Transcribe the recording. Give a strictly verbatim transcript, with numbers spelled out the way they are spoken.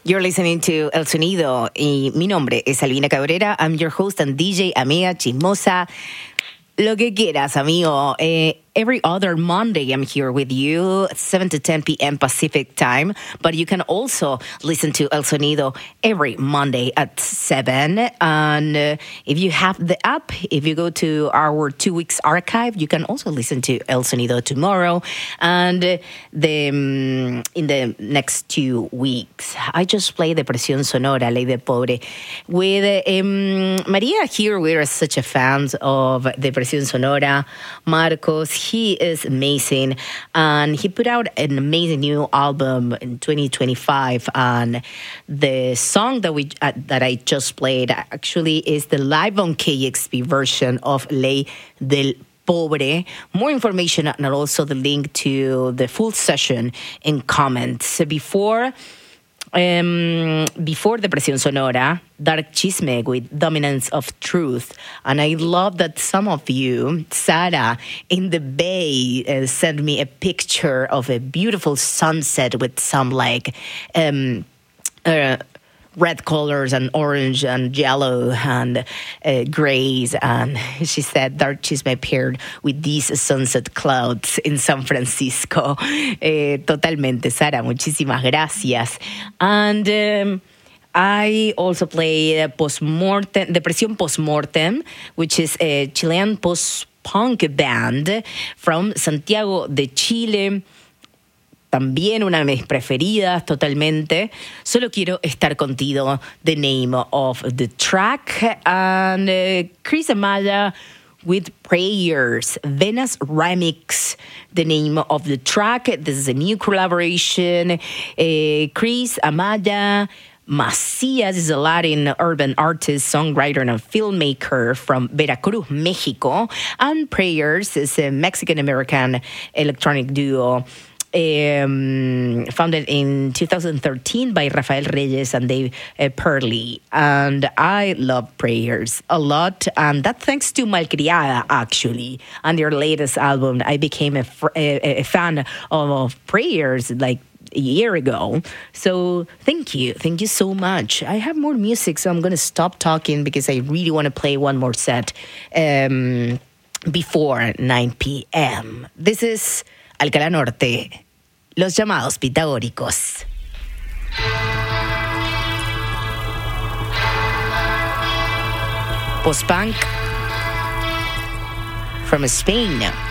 You're listening to El Sonido y mi nombre es Albina Cabrera. I'm your host and D J, amiga, chismosa, lo que quieras, amigo. Eh, every other Monday, I'm here with you, seven to ten p.m. Pacific time. But you can also listen to El Sonido every Monday at seven. And uh, if you have the app, if you go to our two weeks archive, you can also listen to El Sonido tomorrow and uh, the um, in the next two weeks. I just played Depresión Sonora, Ley de Pobre. With um, Maria here, we're such a fans of Depresión Sonora. Marcos, he is amazing, and he put out an amazing new album in twenty twenty-five. And the song that we uh, that I just played actually is the live on K X P version of Ley del Pobre. More information and also the link to the full session in comments. Before. Um, before Depresión Sonora, Dark Chisme with Dominance of Truth. And I love that some of you, Sarah in the Bay, uh, sent me a picture of a beautiful sunset with some like um, uh, red colors and orange and yellow and uh, grays. And she said Dark Chisme paired with these sunset clouds in San Francisco. Eh, totalmente, Sara. Muchísimas gracias. And um, I also play Postmortem, Depresión Postmortem, which is a Chilean post-punk band from Santiago de Chile. También una de mis preferidas, totalmente. Solo quiero estar contigo, the name of the track. And uh, Chris Amaya with Prayers. Venas Remix, the name of the track. This is a new collaboration. Uh, Chris Amaya Macías is a Latin urban artist, songwriter, and filmmaker from Veracruz, Mexico. And Prayers is a Mexican-American electronic duo Um, founded in two thousand thirteen by Rafael Reyes and Dave uh, Purley. And I love Prayers a lot. And that thanks to Malcriada, actually. And their latest album, I became a, fr- a, a fan of Prayers like a year ago. So thank you. Thank you so much. I have more music, so I'm going to stop talking because I really want to play one more set um, before nine p.m. This is Alcalá Norte, los llamados pitagóricos. Post-punk from Spain.